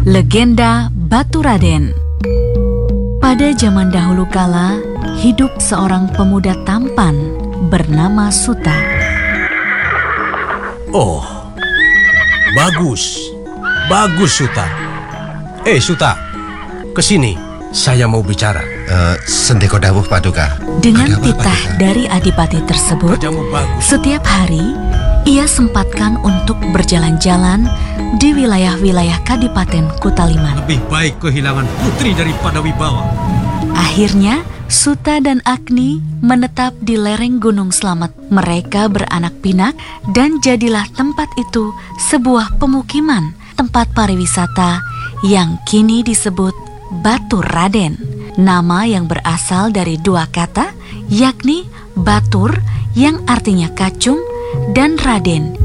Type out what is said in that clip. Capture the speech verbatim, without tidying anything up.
Legenda Batu Raden. Pada zaman dahulu kala, hidup seorang pemuda tampan bernama Suta. Oh, bagus. Bagus, Suta. Eh, Suta, kesini. Saya mau bicara. Uh, Sendiko dawuh Paduka. Dengan Ada apa, titah Paduka? dari adipati tersebut, Wajahmu bagus. setiap hari ia sempatkan untuk berjalan-jalan di wilayah-wilayah Kadipaten Kutaliman. Lebih baik kehilangan putri daripada wibawa. Akhirnya, Suta dan Agni menetap di lereng Gunung Slamet. Mereka beranak pinak dan jadilah tempat itu sebuah pemukiman, tempat pariwisata yang kini disebut Batu Raden. Nama yang berasal dari dua kata, yakni Batur yang artinya kacung dan Raden